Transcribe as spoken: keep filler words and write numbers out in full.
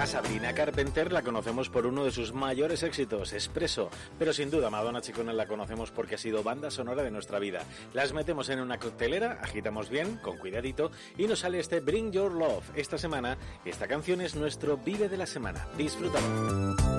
A Sabrina Carpenter la conocemos por uno de sus mayores éxitos, Espresso, pero sin duda Madonna Chicone la conocemos porque ha sido banda sonora de nuestra vida. Las metemos en una coctelera, agitamos bien, con cuidadito, y nos sale este Bring Your Love esta semana. Esta canción es nuestro Vive de la semana. Disfrútalo.